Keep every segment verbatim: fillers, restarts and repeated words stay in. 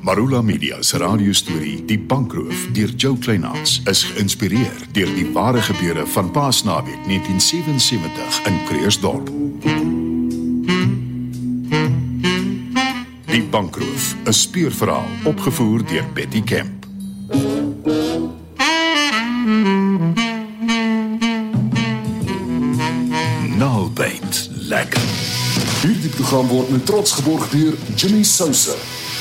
Marula Media se radiostorie Die Bankroof deur Joe Kleinhans is geïnspireer deur die ware gebeure van Paasnaweek negentien sewensewentig in Kreersdorp. Die Bankroof, 'n speurverhaal opgevoer deur Betty Kemp. Nalbyt, lekker. Hierdie program word met trots geborg deur Jimmy Sousa.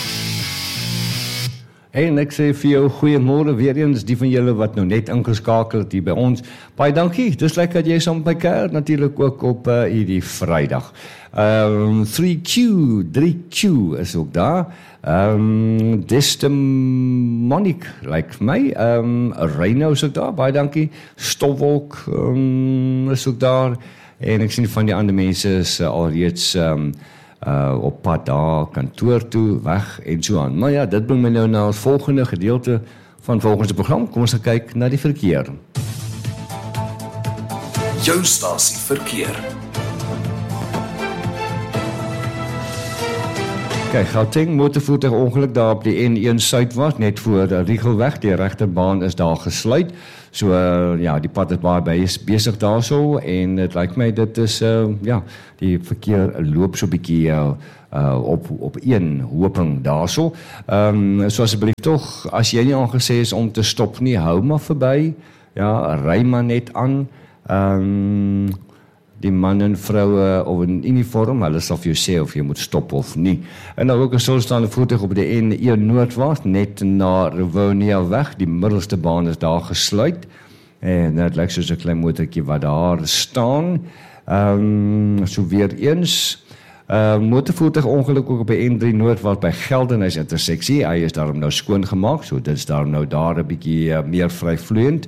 En ek sê vir jou goeiemôre weer eens, die van julle wat nou net ingeskakel het hier by ons. Baie dankie, dis lekker dat jy saam by kuier, natuurlik ook op uh, hierdie Vrydag. Um, three Q, three Q is ook daar. Um, Destemonic, like vir my. Um, Reino is ook daar, baie dankie. Stofwolk um, is ook daar. En ek sien van die ander mense is uh, alreeds um, uh, op pad daar, kantoor toe, weg en so aan. Maar ja, dit bring my nou na ons volgende gedeelte van volgende program. Kom ons gaan kyk na die verkeer. Jou stasie verkeer. Kijk, Gauteng motorvoertuig ongeluk daar op die N een Suidwes, net voor de Riegelweg, die regterbaan is daar gesluit. So, uh, ja, die pad is baie besig daar so, en het lijkt my, dit is, uh, ja, die verkeer loop so bykie uh, uh, op, op een hoping daar so. Um, so asseblief toch, as jy nie aangesê is om te stop nie, hou maar verby, ja, ry maar net aan, um, die man en vroue of in uniform, hulle sal vir jou sê of jy moet stop of nie. En dan ook 'n stilstaande voertuig op die N een Noordwaas, net na Rivonia weg, die middelste baan is daar gesluit, en dit lyk soos 'n klein motortjie wat daar staan. Um, so weer eens, uh, motorvoertuig ongeluk ook op die N drie Noordwaas by Geldenhuys interseksie, hy is daarom nou skoon gemaak, so dit is daarom nou daar 'n bietjie uh, meer vryvloeiend.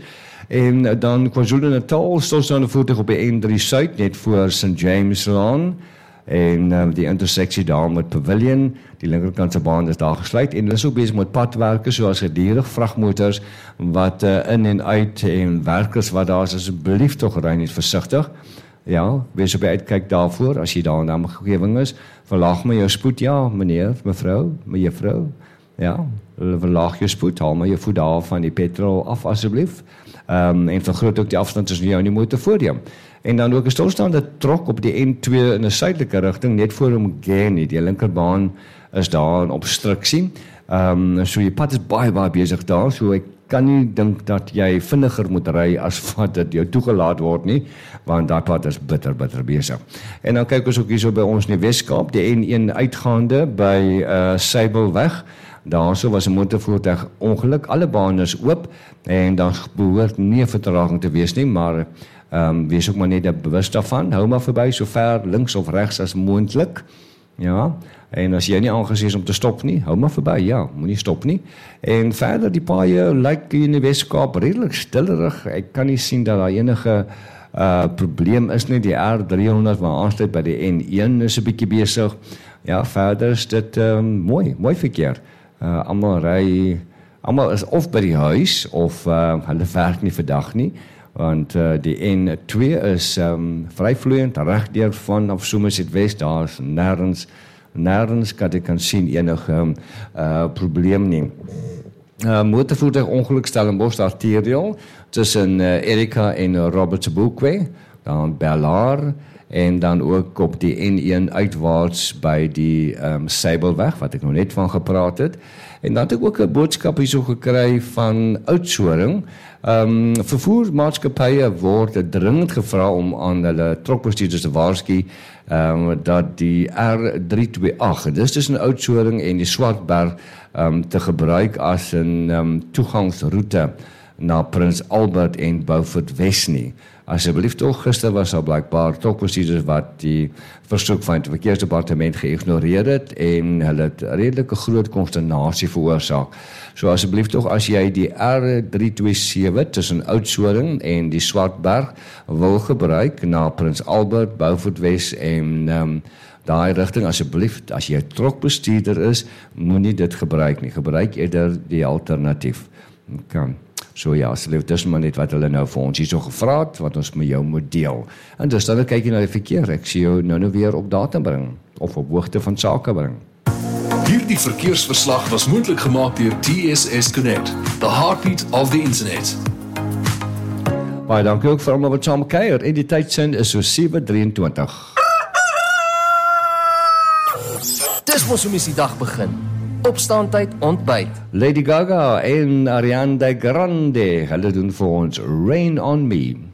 En dan KwaZulu-Natal, stilstaande voertuig op die N drie Suid, net voor Saint James Laan, en uh, die interseksie daar met Pavilion, die linkerkantse baan is daar gesluit, en hulle is ook bezig met padwerke, soos gedierig vragmotors, wat uh, in en uit, en werkers wat daar is, asseblief toch ry net versigtig, ja, wees op die uitkyk daarvoor, as jy daar in die omgewing is, verlaag maar jou spoed, ja, meneer, mevrou, mejuffrou, ja, verlaag jou spoed, haal maar jou voet daar van die petrol af, asseblief, Um, en vergroot ook die afstand tussen jou en die motor voor jou. En dan ook 'n stilstaande trok op die N twee in 'n suidelike rigting, net voor Mgeni, die linkerbaan is daar in obstruksie. Um, so jy pad is baie, baie bezig daar, so ek kan nie dink dat jy vinniger moet ry as wat dit jou toegelaat word nie, want daar pad is bitter, bitter bezig. En dan kyk ons ook hier so by ons in die Weskaap, die N een uitgaande by uh, Seibelweg. Daar so was 'n motorvoertuig ongeluk, alle bane is oop, en dan behoort nie 'n vertraging te wees nie, maar um, wees ook maar net bewus daarvan, hou maar verby, so ver links of regs as moontlik, ja, en as jy nie aangesê is om te stop nie, hou maar verby, ja, moenie stop nie, en verder die paaie lyk in die Weskaap redelik stillerig, ek kan nie sien dat daar enige uh, probleem is nie, die R driehonderd waar aansluit by die N een is 'n bietjie besig, ja, verder is dit um, mooi, mooi verkeer. Uh, almal ry, almal is of by die huis, of uh, hulle werk nie vandag nie, want uh, die N twee is um, vryvloeiend, regdeur van of Somerset West, daar is nêrens, nêrens kan ek kan sien enige uh, probleem nie. Uh, motorvoertuig ongeluk Stellenbosch arterial, tussen uh, Erika en uh, Robert Sebokwe, dan Bellaar, en dan ook op die N een uitwaarts by die um, Seibelweg, wat ek nog net van gepraat het. En dan het ek ook 'n boodskap hierso gekry van Oudtshoorn. Um, vervoermaatskappye word dringend gevra om aan hulle trokbestuurders te waarsku um, dat die R drie twee agt, dis tussen Oudtshoorn en die Swartberg, um, te gebruik as 'n um, toegangsroete na Prins Albert en Beaufort Wes nie. Asseblief toch, gister was daar blijkbaar trokbestuurders wat die versoek van het verkeersdepartement geïgnoreer het en hulle het redelike groot konsternasie veroorsaak. So asseblief toch, as jy die R drie twee sewe tussen Oudtshoorn en die Swartberg wil gebruik na Prins Albert, Beaufort Wes en um, daai rigting, asseblief, as jy trokbestuurder is, moenie dit gebruik nie. Gebruik eerder die alternatief. Kan. So ja, asseblief, dis maar net wat hulle nou vir ons hier so gevra het, wat ons met jou moet deel. En dus dan kyk jy na die verkeer, ek sien jou nou nou weer op datum bring, of op hoogte van sake bring. Hierdie verkeersverslag was moontlik gemaak deur T S S Connect, the heartbeat of the internet. Baie dankie ook vir almal wat saam kuier. En die tydsin is so sewe drieëntwintig. Dis mos hoe mens die dag begin. Opstaantyd, ontbyt. Lady Gaga en Ariana Grande, hulle doen vir ons Rain on Me.